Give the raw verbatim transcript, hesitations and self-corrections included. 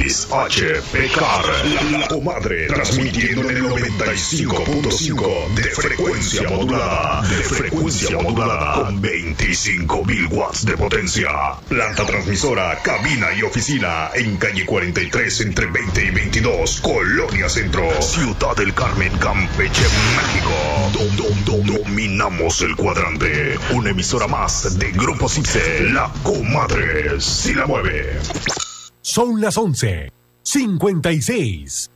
X H P K R, la, la comadre, transmitiendo en el noventa y cinco punto cinco de frecuencia modulada, de frecuencia modulada, con veinticinco mil watts de potencia. Planta transmisora, cabina y oficina, en calle cuarenta y tres, entre veinte y veintidós, Colonia Centro, Ciudad del Carmen, Campeche, México. Dom, dom, dom, dominamos el cuadrante. Una emisora más de Grupo Cipse, la comadre, si la mueve. Son las once, cincuenta y seis.